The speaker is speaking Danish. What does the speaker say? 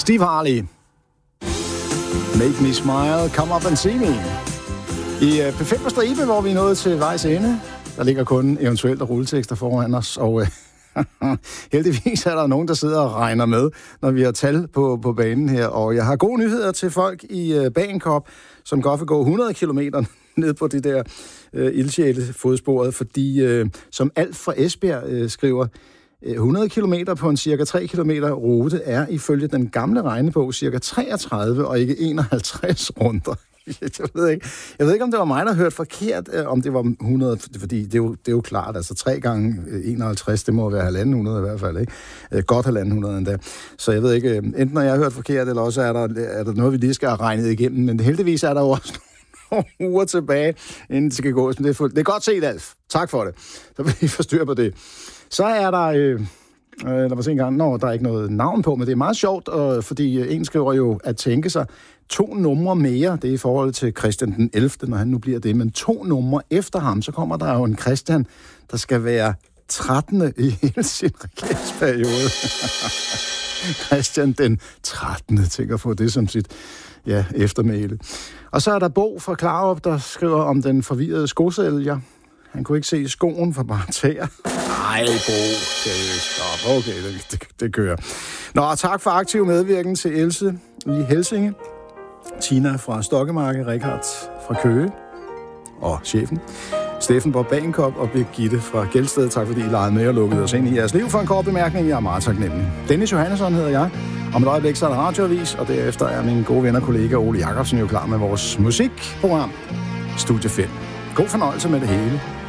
Steve Harley. Make me smile, come up and see me. I P5 på stribe, hvor vi er nået til vejs ende. Der ligger kun eventuelt rulletekster foran os, og heldigvis er der nogen, der sidder og regner med, når vi har tal på banen her. Og jeg har gode nyheder til folk i Bagenkop, som godt vil gå 100 kilometer ned på det der ildsjæle-fodsporet, fordi som Alf fra Esbjerg skriver, 100 kilometer på en cirka 3 kilometer rute er ifølge den gamle regnebog cirka 33 og ikke 51 runder. Jeg ved ikke, om det var mig, der hørte forkert, om det var 100, fordi det er jo klart, altså 3 gange 51, det må være 1.500 i hvert fald, ikke? Godt 1.500 endda. Så jeg ved ikke, enten når jeg har hørt forkert, eller også er der noget, vi lige skal have regnet igennem, men heldigvis er der jo også nogle uger tilbage, inden det skal gå. Det er godt set, Alf. Tak for det. Så vil vi forstyrre på det. Så er der... der var se en gang, der er ikke noget navn på, men det er meget sjovt, fordi en skriver jo at tænke sig 2 numre mere, det er i forhold til Christian den 11., når han nu bliver det, men 2 numre efter ham, så kommer der jo en Christian, der skal være 13. i hele sin regeringsperiode. Christian den 13. tænker på det som sit eftermæle. Og så er der Bo fra Klarup, der skriver om den forvirrede skosælger. Han kunne ikke se skoen for bare tæer. Nej, Bo. Okay, det kører. Nå, tak for aktiv medvirken til Else i Helsinge, Tina fra Stokkemarke, Richard fra Køge og chefen, Steffen fra Bagenkop og Birgitte fra Gelsted. Tak fordi I legede med og lukkede os ind i jeres liv. For en kort bemærkning, jeg er meget taknemmelig. Dennis Johannesson hedder jeg. Om et øjeblik så er der radioavis, og derefter er min gode ven og kollega Ole Jacobsen jo klar med vores musikprogram Studie 5. God fornøjelse med det hele.